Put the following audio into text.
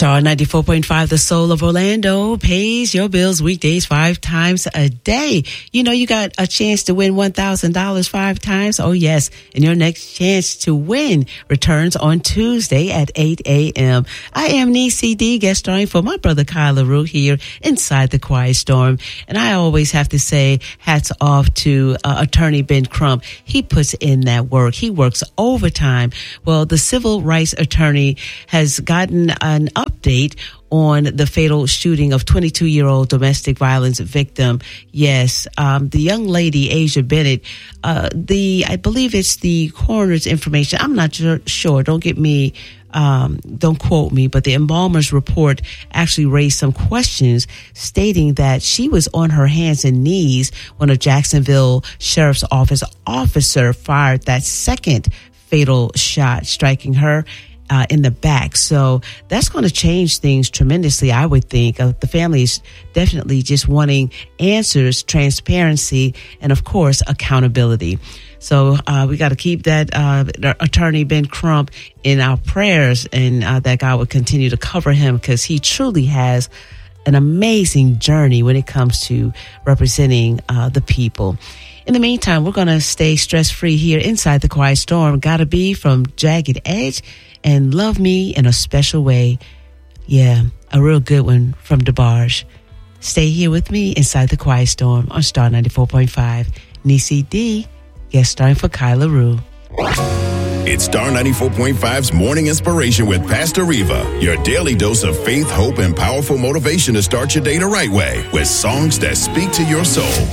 Star 94.5, the soul of Orlando, pays your bills weekdays 5 times a day. You know, you got a chance to win $1,000 5 times. Oh, yes. And your next chance to win returns on Tuesday at 8 a.m. I am Niecy D, guest starring for my brother Kyle LaRue here inside the Quiet Storm. And I always have to say hats off to attorney Ben Crump. He puts in that work. He works overtime. Well, the civil rights attorney has gotten an update on the fatal shooting of 22-year-old domestic violence victim. Yes, the young lady, Asia Bennett, I believe it's the coroner's information. I'm not sure. Don't quote me, but the embalmer's report actually raised some questions stating that she was on her hands and knees when a Jacksonville Sheriff's Office officer fired that second fatal shot, striking her in the back. So that's going to change things tremendously, I would think. The family is definitely just wanting answers, transparency, and of course, accountability. So we got to keep that attorney Ben Crump in our prayers, and that God would continue to cover him, because he truly has an amazing journey when it comes to representing the people. In the meantime, we're going to stay stress-free here inside the Quiet Storm. Gotta Be from Jagged Edge and Love Me in a Special Way. Yeah, a real good one from DeBarge. Stay here with me inside the Quiet Storm on Star 94.5. Niecy D, guest starring for Kyle LaRue. It's Star 94.5's Morning Inspiration with Pastor Reva, your daily dose of faith, hope, and powerful motivation to start your day the right way with songs that speak to your soul.